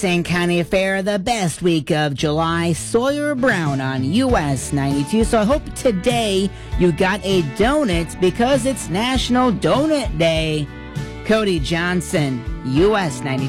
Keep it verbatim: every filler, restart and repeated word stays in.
Saint County Fair, the best week of July. Sawyer Brown on U S ninety-two. So I hope today you got a donut because it's National Donut Day. Cody Johnson, U S ninety-two.